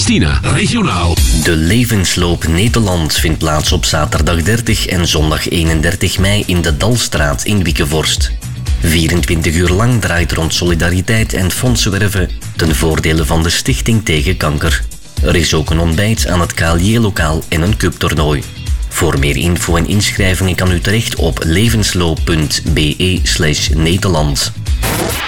Christina, regionaal. De Levensloop Nederland vindt plaats op zaterdag 30 en zondag 31 mei in de Dalstraat in Wickevorst. 24 uur lang draait rond solidariteit en fondsen werven ten voordele van de Stichting tegen Kanker. Er is ook een ontbijt aan het KLJ-lokaal en een cuptoernooi. Voor meer info en inschrijvingen kan u terecht op levensloop.be/Nederland.